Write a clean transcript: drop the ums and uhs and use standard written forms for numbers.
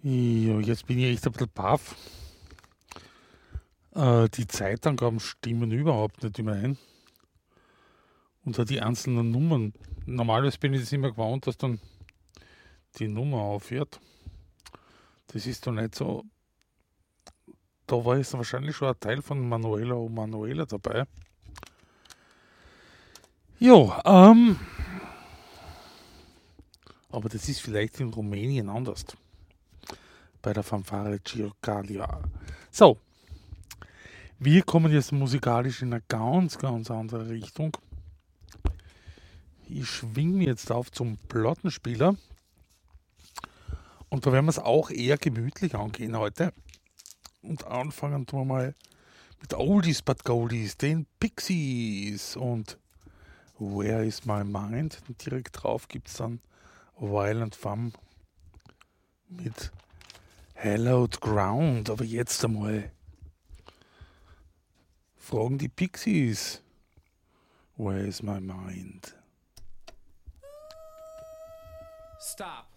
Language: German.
Ja, jetzt bin ich echt ein bisschen baff. Die Zeitangaben stimmen überhaupt nicht überein. Und auch die einzelnen Nummern. Normalerweise bin ich das immer gewohnt, dass dann die Nummer aufhört. Das ist doch nicht so. Da war jetzt wahrscheinlich schon ein Teil von Manuela und Manuela dabei. Jo, aber das ist vielleicht in Rumänien anders. Bei der Fanfare Circalia. So, wir kommen jetzt musikalisch in eine ganz, ganz andere Richtung. Ich schwinge mich jetzt auf zum Plattenspieler. Und da werden wir es auch eher gemütlich angehen heute. Und anfangen tun wir mal mit Oldies but Goldies, den Pixies. Und Where is my mind? Und direkt drauf gibt es dann Violent Femme mit Hallowed Ground. Aber jetzt einmal fragen die Pixies. Where is my mind? Stop.